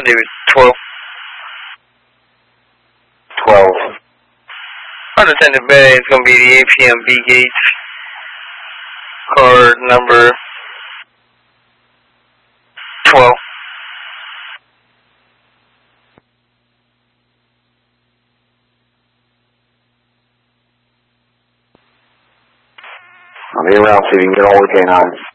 David, 12. 12. Unattended bay is going to be the APM B gate. Card number 12. I'll be around so you can get all the canines.